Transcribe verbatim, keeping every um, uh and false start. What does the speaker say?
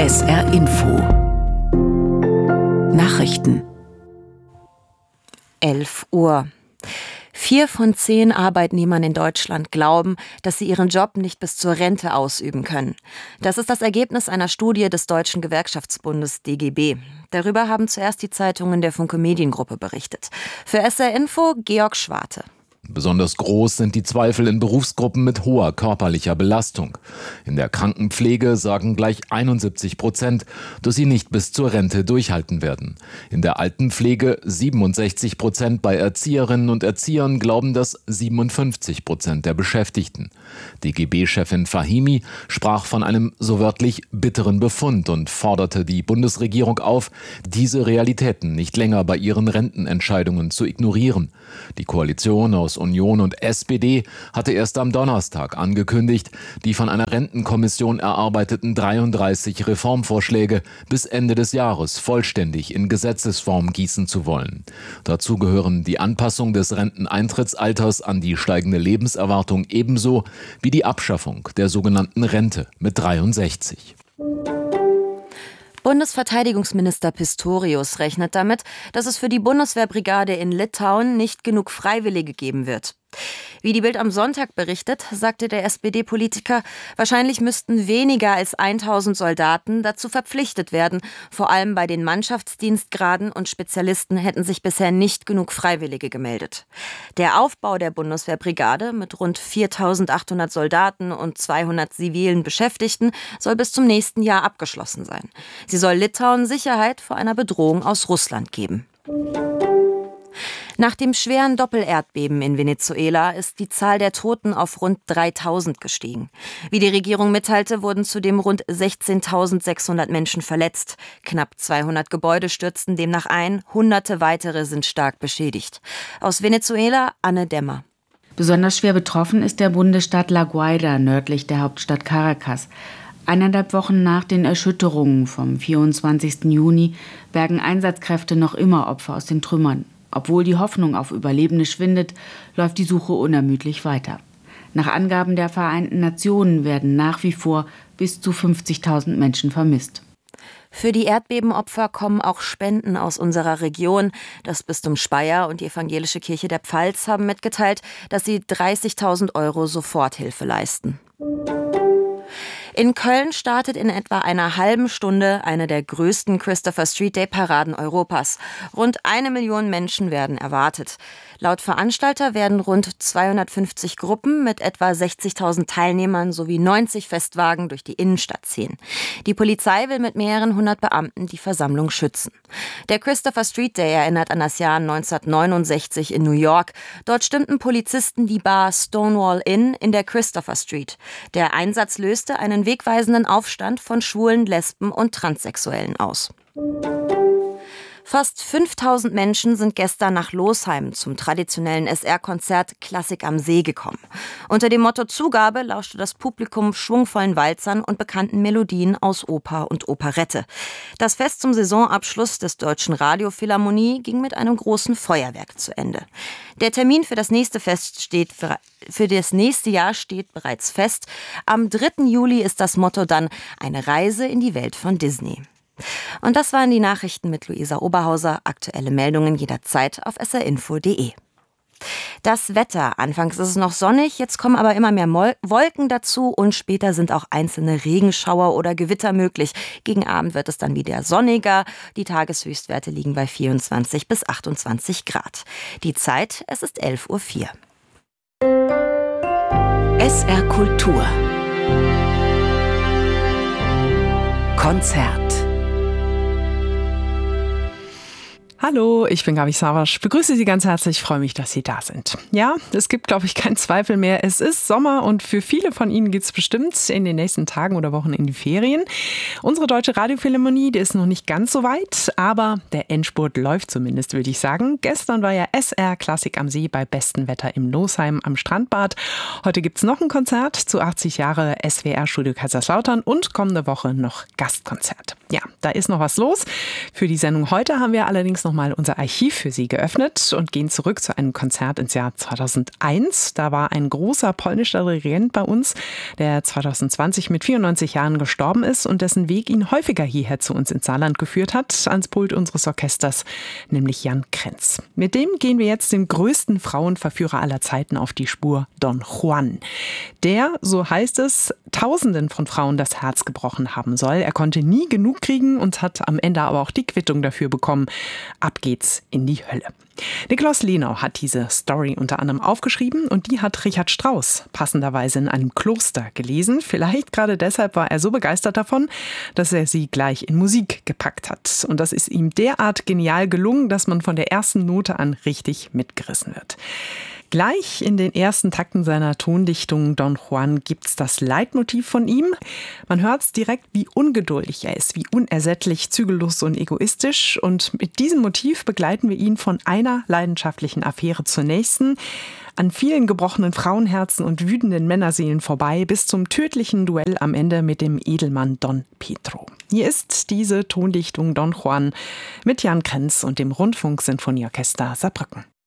S R Info Nachrichten elf Uhr. Vier von zehn Arbeitnehmern in Deutschland glauben, dass sie ihren Job nicht bis zur Rente ausüben können. Das ist das Ergebnis einer Studie des Deutschen Gewerkschaftsbundes D G B. Darüber haben zuerst die Zeitungen der Funke Mediengruppe berichtet. Für S R Info Georg Schwarte. Besonders groß sind die Zweifel in Berufsgruppen mit hoher körperlicher Belastung. In der Krankenpflege sagen gleich einundsiebzig Prozent, dass sie nicht bis zur Rente durchhalten werden. In der Altenpflege siebenundsechzig Prozent, bei Erzieherinnen und Erziehern glauben das siebenundfünfzig Prozent der Beschäftigten. D G B-Chefin Fahimi sprach von einem so wörtlich bitteren Befund und forderte die Bundesregierung auf, diese Realitäten nicht länger bei ihren Rentenentscheidungen zu ignorieren. Die Koalition aus Union und S P D hatte erst am Donnerstag angekündigt, die von einer Rentenkommission erarbeiteten dreiunddreißig Reformvorschläge bis Ende des Jahres vollständig in Gesetzesform gießen zu wollen. Dazu gehören die Anpassung des Renteneintrittsalters an die steigende Lebenserwartung ebenso wie die Abschaffung der sogenannten Rente mit dreiundsechzig. Bundesverteidigungsminister Pistorius rechnet damit, dass es für die Bundeswehrbrigade in Litauen nicht genug Freiwillige geben wird. Wie die Bild am Sonntag berichtet, sagte der S P D-Politiker, wahrscheinlich müssten weniger als tausend Soldaten dazu verpflichtet werden. Vor allem bei den Mannschaftsdienstgraden und Spezialisten hätten sich bisher nicht genug Freiwillige gemeldet. Der Aufbau der Bundeswehrbrigade mit rund viertausendachthundert Soldaten und zweihundert zivilen Beschäftigten soll bis zum nächsten Jahr abgeschlossen sein. Sie soll Litauen Sicherheit vor einer Bedrohung aus Russland geben. Nach dem schweren Doppelerdbeben in Venezuela ist die Zahl der Toten auf rund dreitausend gestiegen. Wie die Regierung mitteilte, wurden zudem rund sechzehntausendsechshundert Menschen verletzt. Knapp zweihundert Gebäude stürzten demnach ein, hunderte weitere sind stark beschädigt. Aus Venezuela Anne Dämmer. Besonders schwer betroffen ist der Bundesstaat La Guaira nördlich der Hauptstadt Caracas. Eineinhalb Wochen nach den Erschütterungen vom vierundzwanzigsten Juni bergen Einsatzkräfte noch immer Opfer aus den Trümmern. Obwohl die Hoffnung auf Überlebende schwindet, läuft die Suche unermüdlich weiter. Nach Angaben der Vereinten Nationen werden nach wie vor bis zu fünfzigtausend Menschen vermisst. Für die Erdbebenopfer kommen auch Spenden aus unserer Region. Das Bistum Speyer und die Evangelische Kirche der Pfalz haben mitgeteilt, dass sie dreißigtausend Euro Soforthilfe leisten. In Köln startet in etwa einer halben Stunde eine der größten Christopher Street Day Paraden Europas. Rund eine Million Menschen werden erwartet. Laut Veranstalter werden rund zweihundertfünfzig Gruppen mit etwa sechzigtausend Teilnehmern sowie neunzig Festwagen durch die Innenstadt ziehen. Die Polizei will mit mehreren hundert Beamten die Versammlung schützen. Der Christopher Street Day erinnert an das Jahr neunzehnhundertneunundsechzig in New York. Dort stürmten Polizisten die Bar Stonewall Inn in der Christopher Street. Der Einsatz löste einen wegweisenden Aufstand von Schwulen, Lesben und Transsexuellen aus. Fast fünftausend Menschen sind gestern nach Losheim zum traditionellen S R-Konzert Klassik am See gekommen. Unter dem Motto Zugabe lauschte das Publikum schwungvollen Walzern und bekannten Melodien aus Oper und Operette. Das Fest zum Saisonabschluss des Deutschen Radiophilharmonie ging mit einem großen Feuerwerk zu Ende. Der Termin für das nächste Fest steht für das nächste Jahr steht bereits fest. Am dritten Juli ist das Motto dann eine Reise in die Welt von Disney. Und das waren die Nachrichten mit Luisa Oberhauser. Aktuelle Meldungen jederzeit auf s r info punkt d e. Das Wetter. Anfangs ist es noch sonnig, jetzt kommen aber immer mehr Mol- Wolken dazu und später sind auch einzelne Regenschauer oder Gewitter möglich. Gegen Abend wird es dann wieder sonniger. Die Tageshöchstwerte liegen bei vierundzwanzig bis achtundzwanzig Grad. Die Zeit, es ist elf Uhr vier. S R Kultur Konzert. Hallo, ich bin Gabi Savasch. Begrüße Sie ganz herzlich, freue mich, dass Sie da sind. Ja, es gibt, glaube ich, keinen Zweifel mehr. Es ist Sommer und für viele von Ihnen geht es bestimmt in den nächsten Tagen oder Wochen in die Ferien. Unsere Deutsche Radiophilharmonie, die ist noch nicht ganz so weit, aber der Endspurt läuft zumindest, würde ich sagen. Gestern war ja S R Klassik am See bei bestem Wetter im Losheim am Strandbad. Heute gibt es noch ein Konzert zu achtzig Jahre S W R-Studio Kaiserslautern und kommende Woche noch Gastkonzert. Ja, da ist noch was los. Für die Sendung heute haben wir allerdings noch nochmal unser Archiv für Sie geöffnet und gehen zurück zu einem Konzert ins Jahr zweitausendeins. Da war ein großer polnischer Dirigent bei uns, der zweitausendzwanzig mit vierundneunzig Jahren gestorben ist und dessen Weg ihn häufiger hierher zu uns ins Saarland geführt hat, ans Pult unseres Orchesters, nämlich Jan Krenz. Mit dem gehen wir jetzt dem größten Frauenverführer aller Zeiten auf die Spur, Don Juan. Der, so heißt es, Tausenden von Frauen das Herz gebrochen haben soll. Er konnte nie genug kriegen und hat am Ende aber auch die Quittung dafür bekommen. Ab geht's in die Hölle. Nikolaus Lenau hat diese Story unter anderem aufgeschrieben und die hat Richard Strauss passenderweise in einem Kloster gelesen. Vielleicht gerade deshalb war er so begeistert davon, dass er sie gleich in Musik gepackt hat. Und das ist ihm derart genial gelungen, dass man von der ersten Note an richtig mitgerissen wird. Gleich in den ersten Takten seiner Tondichtung Don Juan gibt's das Leitmotiv von ihm. Man hört's direkt, wie ungeduldig er ist, wie unersättlich, zügellos und egoistisch. Und mit diesem Motiv begleiten wir ihn von einer leidenschaftlichen Affäre zur nächsten, an vielen gebrochenen Frauenherzen und wütenden Männerseelen vorbei, bis zum tödlichen Duell am Ende mit dem Edelmann Don Pedro. Hier ist diese Tondichtung Don Juan mit Jan Krenz und dem Rundfunk-Sinfonieorchester Saarbrücken.